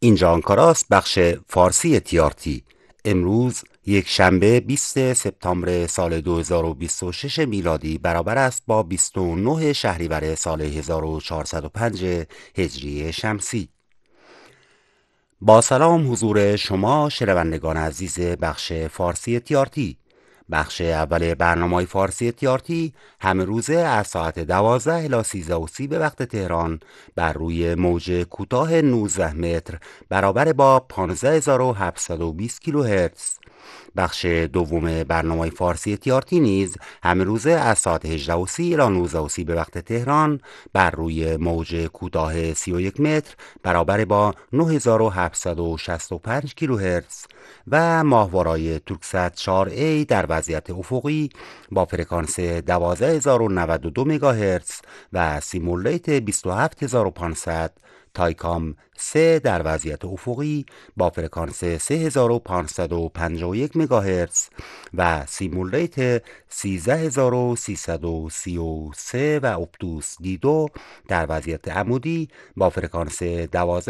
اینجا آنکاراست، بخش فارسی TRT. امروز یک شنبه 20 سپتامبر سال 2026 میلادی برابر است با 29 شهریور سال 1405 هجری شمسی. با سلام حضور شما شنوندگان عزیز بخش فارسی TRT. بخش اول برنامه فارسی TRT همه روزه از ساعت 12 الی 13:30 به وقت تهران بر روی موج کوتاه 19 متر برابر با 15720 کیلوهرتز. بخش دوم برنامه فارسی TRT نیز همه روزه از ساعت 18:30 الی 19:30 به وقت تهران بر روی موج کوتاه 31 متر برابر با 9765 کیلوهرتز و ماهوارای تورکست 4A در وضعیت افقی با فرکانس 12092 مگاهرتز و سیمولیت 27500 تایکام 3 در وضعیت افقی با فرکانس 3551 مگاهرتز و سیمولیت 13333 و اپتوس دی2 در وضعیت عمودی با فرکانس 12